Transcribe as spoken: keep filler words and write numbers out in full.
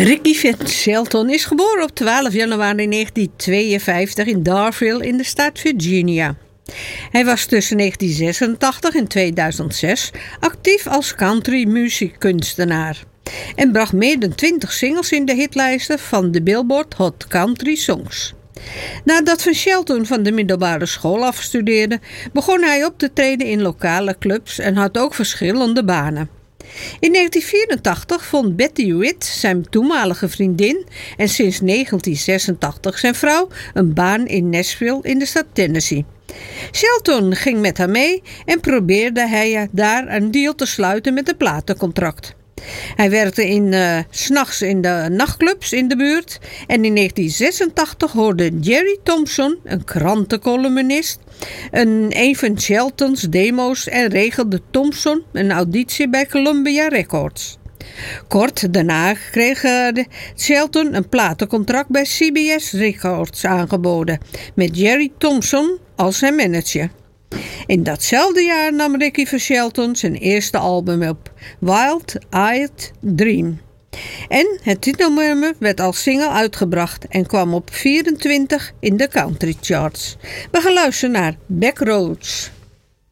Ricky Van Shelton is geboren op twaalf januari negentien tweeënvijftig in Darville in de staat Virginia. Hij was tussen negentien zesentachtig en tweeduizend zes actief als country-muziekkunstenaar en bracht meer dan twintig singles in de hitlijsten van de Billboard Hot Country Songs. Nadat Van Shelton van de middelbare school afstudeerde, begon hij op te treden in lokale clubs en had ook verschillende banen. In negentien vierentachtig vond Betty Witt, zijn toenmalige vriendin en sinds negentien zesentachtig zijn vrouw, een baan in Nashville in de staat Tennessee. Shelton ging met haar mee en probeerde hij daar een deal te sluiten met een platencontract. Hij werkte in, uh, 's nachts in de nachtclubs in de buurt en in negentien zesentachtig hoorde Jerry Thompson, een krantencolumnist, een, een van Sheltons demo's en regelde Thompson een auditie bij Columbia Records. Kort daarna kreeg uh, Shelton een platencontract bij C B S Records aangeboden, met Jerry Thompson als zijn manager. In datzelfde jaar nam Ricky Van Shelton zijn eerste album op, Wild Eyed Dream. En het titelnummer werd als single uitgebracht en kwam op vierentwintig in de country charts. We gaan luisteren naar Backroads.